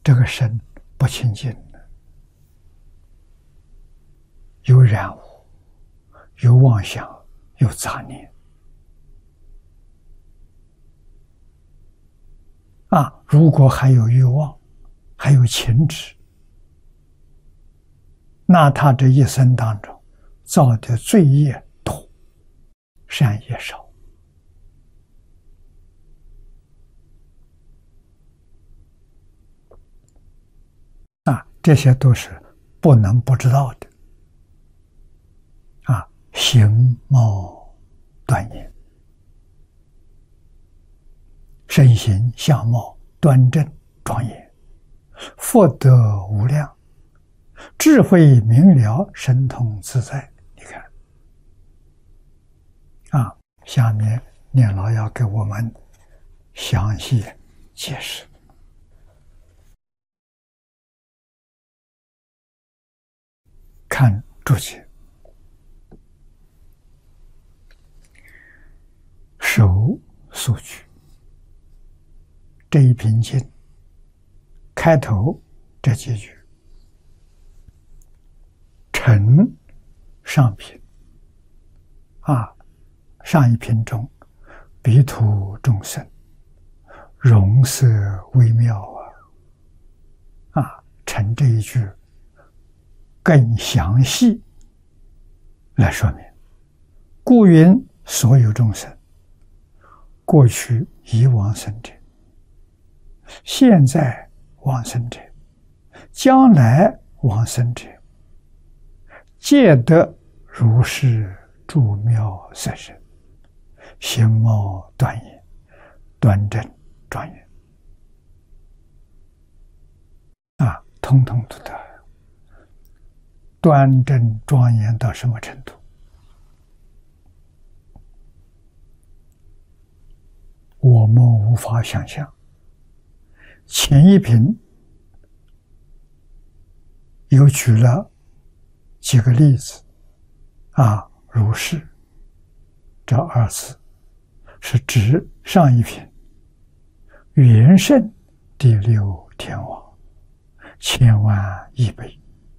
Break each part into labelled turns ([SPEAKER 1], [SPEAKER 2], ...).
[SPEAKER 1] 这个身不清净，有染污，有妄想，有杂念。如果还有欲望，还有情执，那他这一生当中造的罪业多，善业少。这些都是不能不知道的。形貌端严，身形相貌端正庄严，福德无量，智慧明了，神通自在。你看，下面念老要给我们详细解释。看注解，首素句这一品经开头这几句，承上品上一品中彼土众生容色微妙承这一句更详细来说明，故云所有众生，过去已往生者，现在往生者，将来往生者，皆得如是诸妙色身，形貌端严，端正庄严，通通都得。端正庄严到什么程度？我们无法想象。前一品又举了几个例子，如是这二字是指上一品元圣第六天王，千万亿倍。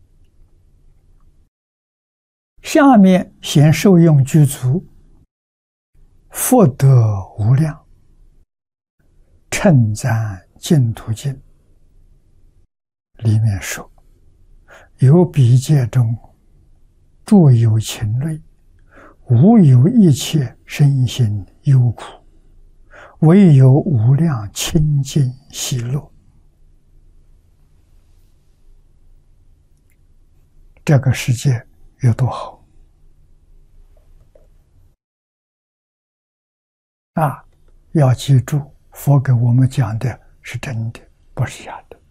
[SPEAKER 1] 下面显受用具足，福德无量，称赞净土经里面说，有比界中诸有情类，无有一切身心忧苦，唯有无量清净喜乐。这个世界有多好要记住，佛给我们讲的是真的，不是假的。